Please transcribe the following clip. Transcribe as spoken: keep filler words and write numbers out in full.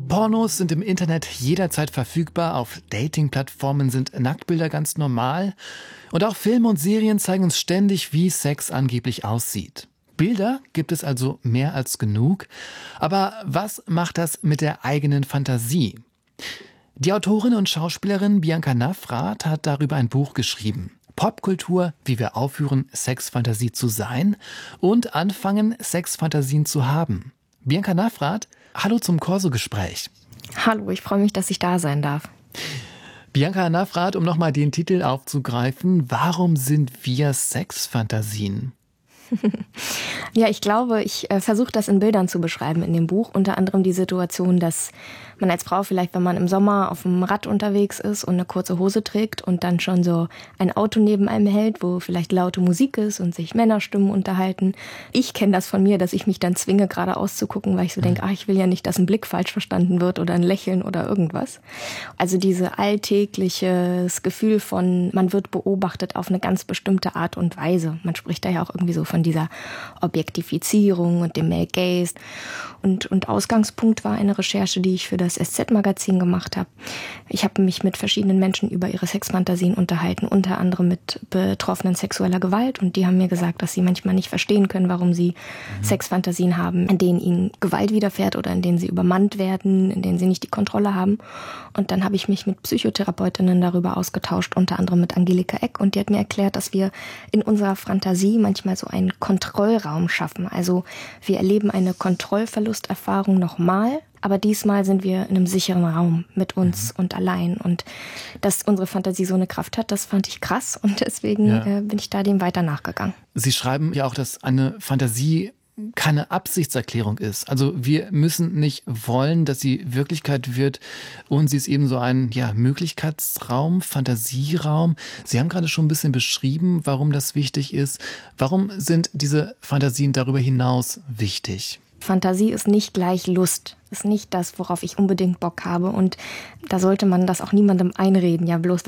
Pornos sind im Internet jederzeit verfügbar, auf Dating-Plattformen sind Nacktbilder ganz normal und auch Filme und Serien zeigen uns ständig, wie Sex angeblich aussieht. Bilder gibt es also mehr als genug, aber was macht das mit der eigenen Fantasie? Die Autorin und Schauspielerin Bianca Navrath hat darüber ein Buch geschrieben. Popkultur, wie wir aufhören, Sexfantasie zu sein und anfangen, Sexfantasien zu haben. Bianca Navrath, hallo zum Corso-Gespräch. Hallo, ich freue mich, dass ich da sein darf. Bianca Navrath, um nochmal den Titel aufzugreifen, warum sind wir Sexfantasien? Ja, ich glaube, ich äh, versuche das in Bildern zu beschreiben in dem Buch. Unter anderem die Situation, dass man als Frau vielleicht, wenn man im Sommer auf dem Rad unterwegs ist und eine kurze Hose trägt und dann schon so ein Auto neben einem hält, wo vielleicht laute Musik ist und sich Männerstimmen unterhalten. Ich kenne das von mir, dass ich mich dann zwinge, geradeaus zu gucken, weil ich so denke, ach, ich will ja nicht, dass ein Blick falsch verstanden wird oder ein Lächeln oder irgendwas. Also diese alltägliches Gefühl von, man wird beobachtet auf eine ganz bestimmte Art und Weise. Man spricht da ja auch irgendwie so von dieser Objektifizierung und dem Male Gaze. Und, und Ausgangspunkt war eine Recherche, die ich für das S Z-Magazin gemacht habe. Ich habe mich mit verschiedenen Menschen über ihre Sexfantasien unterhalten, unter anderem mit Betroffenen sexueller Gewalt. Und die haben mir gesagt, dass sie manchmal nicht verstehen können, warum sie mhm. Sexfantasien haben, in denen ihnen Gewalt widerfährt oder in denen sie übermannt werden, in denen sie nicht die Kontrolle haben. Und dann habe ich mich mit Psychotherapeutinnen darüber ausgetauscht, unter anderem mit Angelika Eck. Und die hat mir erklärt, dass wir in unserer Fantasie manchmal so einen Kontrollraum schaffen. Also wir erleben eine Kontrollverlusterfahrung nochmal, aber diesmal sind wir in einem sicheren Raum mit uns mhm. und allein. Und dass unsere Fantasie so eine Kraft hat, das fand ich krass. Und deswegen ja. äh, bin ich da dem weiter nachgegangen. Sie schreiben ja auch, dass eine Fantasie keine Absichtserklärung ist. Also wir müssen nicht wollen, dass sie Wirklichkeit wird und sie ist eben so ein ja, Möglichkeitsraum, Fantasieraum. Sie haben gerade schon ein bisschen beschrieben, warum das wichtig ist. Warum sind diese Fantasien darüber hinaus wichtig? Fantasie ist nicht gleich Lust, ist nicht das, worauf ich unbedingt Bock habe und da sollte man das auch niemandem einreden, ja bloß